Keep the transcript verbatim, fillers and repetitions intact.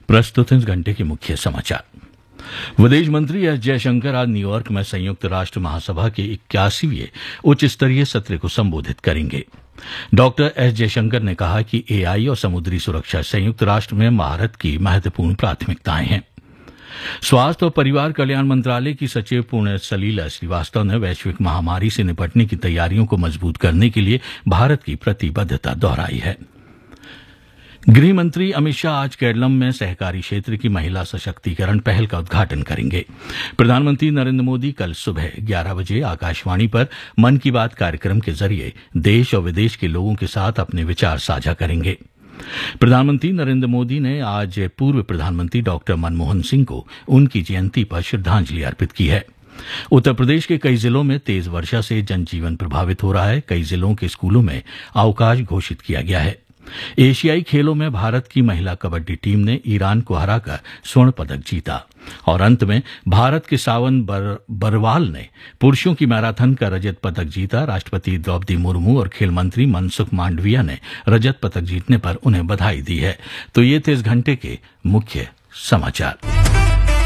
प्रस्तुत इस घंटे के मुख्य समाचार। विदेश मंत्री एस जयशंकर आज न्यूयॉर्क में संयुक्त राष्ट्र महासभा के इक्यासीवें उच्च स्तरीय सत्र को संबोधित करेंगे। डॉक्टर एस जयशंकर ने कहा कि एआई और समुद्री सुरक्षा संयुक्त राष्ट्र में भारत की महत्वपूर्ण प्राथमिकताएं हैं। स्वास्थ्य और परिवार कल्याण मंत्रालय की सचिव पुण्य सलीला श्रीवास्तव ने वैश्विक महामारी से निपटने की तैयारियों को मजबूत करने के लिए भारत की प्रतिबद्धता दोहराई है। गृह मंत्री अमित शाह आज केरलम में सहकारी क्षेत्र की महिला सशक्तिकरण पहल का उद्घाटन करेंगे। प्रधानमंत्री नरेंद्र मोदी कल सुबह ग्यारह बजे आकाशवाणी पर मन की बात कार्यक्रम के जरिए देश और विदेश के लोगों के साथ अपने विचार साझा करेंगे। प्रधानमंत्री नरेंद्र मोदी ने आज पूर्व प्रधानमंत्री डॉक्टर मनमोहन सिंह को उनकी जयंती पर श्रद्धांजलि अर्पित की है। उत्तर प्रदेश के कई जिलों में तेज वर्षा से जनजीवन प्रभावित हो रहा है। कई जिलों के स्कूलों में अवकाश घोषित किया गया है। एशियाई खेलों में भारत की महिला कबड्डी टीम ने ईरान को हराकर स्वर्ण पदक जीता। और अंत में भारत के सावन बर, बरवाल ने पुरुषों की मैराथन का रजत पदक जीता। राष्ट्रपति द्रौपदी मुर्मू और खेल मंत्री मनसुख मांडविया ने रजत पदक जीतने पर उन्हें बधाई दी है। तो ये थे इस घंटे के मुख्य समाचार।